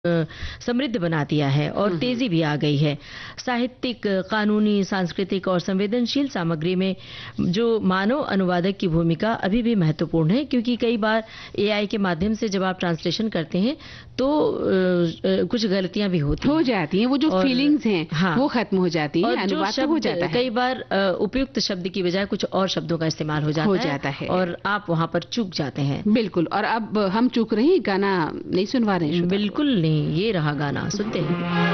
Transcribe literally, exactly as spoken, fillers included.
अ, समृद्ध बना दिया है और तेजी भी आ गई है। साहित्यिक, कानूनी, सांस्कृतिक और संवेदनशील सामग्री में जो मानव अनुवादक की भूमिका अभी भी महत्वपूर्ण है, क्योंकि कई बार एआई के माध्यम से जब आप ट्रांसलेशन करते हैं तो अ, कुछ गलतियां भी होती हो हैं। जाती हैं, वो जो और- फीलिंग्स हैं हाँ, वो खत्म हो जाती और हैं, जो अनुवाद तो हो शब्द जाता है कई बार अ, उपयुक्त शब्द की बजाय कुछ और शब्दों का इस्तेमाल हो जाता हो है जाता है। और आप वहां पर चूक जाते हैं। बिल्कुल। और अब हम चूक रहे हैं, गाना नहीं सुनवा रहे हैं श्रोता को। बिल्कुल नहीं, ये रहा गाना, सुनते हैं।